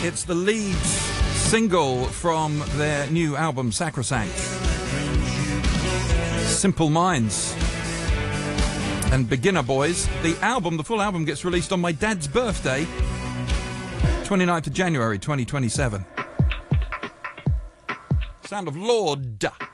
It's the lead single from their new album, Sacrosanct. Simple Minds and Beginner Boys. The full album gets released on my dad's birthday, 29th of January 2027. Sound of Lord.